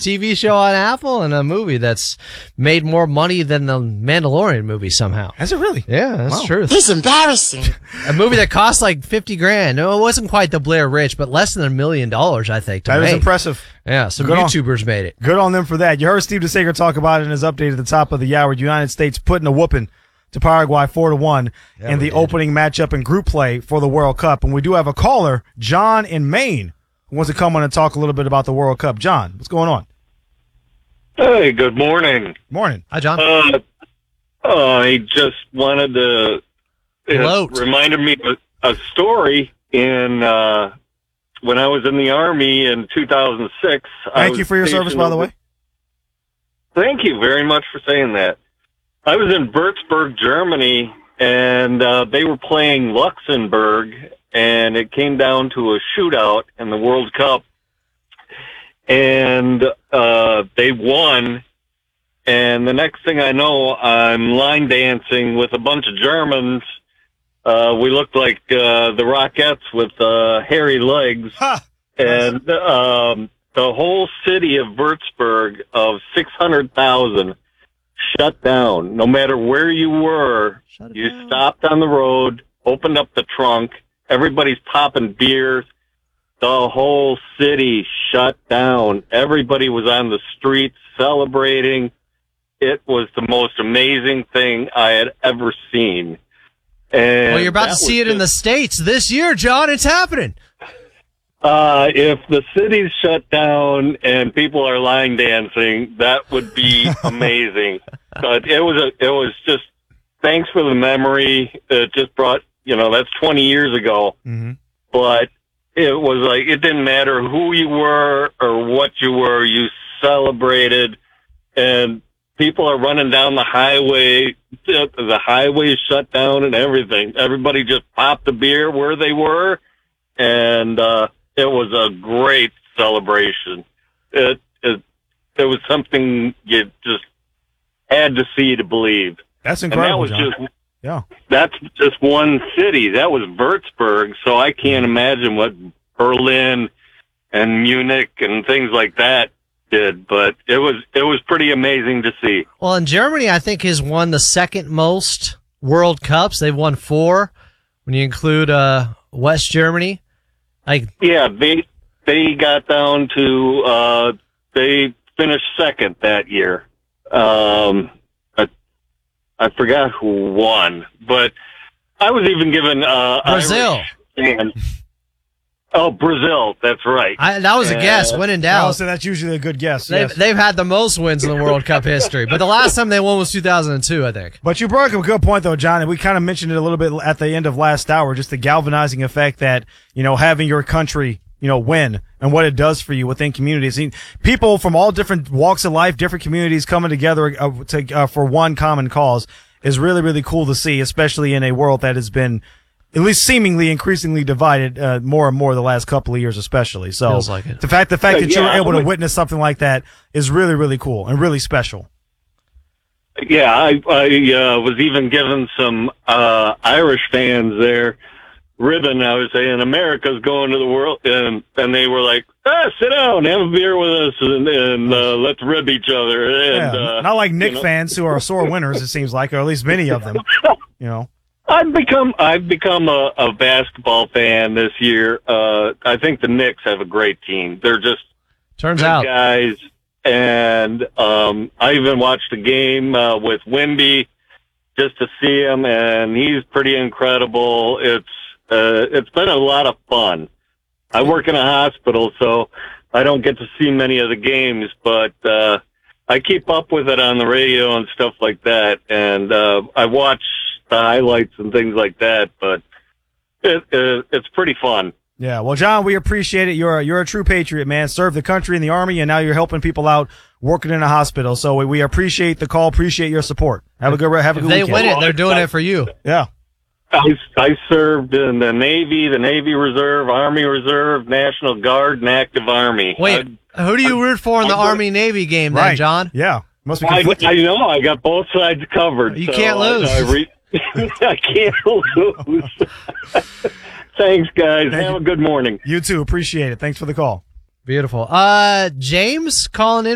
TV show on Apple and a movie that's made more money than the Mandalorian movie somehow. Has it really? Yeah, that's true. He's embarrassing. A movie that cost like $50,000. No, it wasn't quite the Blair Witch, but less than $1 million, I think. That is impressive. Yeah, some Good YouTubers made it. Good on them for that. You heard Steve DeSager talk about it in his update at the top of the hour. United States putting a whooping to Paraguay 4-1 in the opening matchup in group play for the World Cup. And we do have a caller, John in Maine, who wants to come on and talk a little bit about the World Cup. John, what's going on? Hey, good morning. Morning. Hi, John. I just wanted to reminded me of a story in when I was in the Army in 2006. Thank you for your service, by the way. Thank you very much for saying that. I was in Würzburg, Germany, and they were playing Luxembourg, and it came down to a shootout in the World Cup, and they won. And the next thing I know, I'm line dancing with a bunch of Germans. We looked like the Rockettes with hairy legs. Ha! And the whole city of Würzburg of 600,000 shut down. No matter where you were, you stopped on the road, opened up the trunk, everybody's popping beers. The whole city shut down. Everybody was on the streets celebrating. It was the most amazing thing I had ever seen. And well, you're about to see it in the States this year, John. It's happening. If the city's shut down and people are line dancing, that would be amazing. But it was just, thanks for the memory. It just brought, that's 20 years ago. Mm-hmm. But it was like, it didn't matter who you were or what you were, you celebrated, and people are running down the highway. The highway is shut down and everything. Everybody just popped a beer where they were, and it was a great celebration. It was something you just had to see to believe. That's incredible, and that was John. Yeah. That's just one city. That was Würzburg, so I can't imagine what Berlin and Munich and things like that did, but it was pretty amazing to see. Well, and Germany, I think, has won the second most World Cups. They've won 4 when you include West Germany. Yeah, they got down to they finished second that year. I forgot who won, but I was even given Brazil. Oh, Brazil, that's right. That was a guess. When in doubt. So that's usually a good guess. They've had the most wins in the World Cup history, but the last time they won was 2002, I think. But you brought up a good point, though, John, and we kind of mentioned it a little bit at the end of last hour, just the galvanizing effect that, having your country, win and what it does for you within communities. People from all different walks of life, different communities coming together for one common cause is really, really cool to see, especially in a world that has been at least seemingly increasingly divided more and more the last couple of years, especially. So feels like it. the fact that you were able to witness something like that is really, really cool and really special. Yeah, I was even given some Irish fans their ribbon. I was saying America's going to the world, and they were like, sit down, have a beer with us, and let's rib each other. And, not like Knicks fans who are sore winners, it seems like, or at least many of them. I've become a basketball fan this year. I think the Knicks have a great team. They're just turns out guys, and I even watched a game with Wemby just to see him, and he's pretty incredible. It's been a lot of fun. I work in a hospital, so I don't get to see many of the games, but I keep up with it on the radio and stuff like that, and I watch the highlights and things like that, but it's pretty fun. Yeah, well, John, we appreciate it. You're a true patriot, man. Served the country in the Army, and now you're helping people out working in a hospital. So we appreciate the call, appreciate your support. Have a good weekend. They win it, they're doing it for you. Yeah. I served in the Navy Reserve, Army Reserve, National Guard, and Active Army. Wait, who do you root for in the Army-Navy game then, John? Yeah. Must be I know. I got both sides covered. You can't lose. I can't lose. Thanks, guys. Have a good morning. You too. Appreciate it. Thanks for the call. Beautiful. James calling in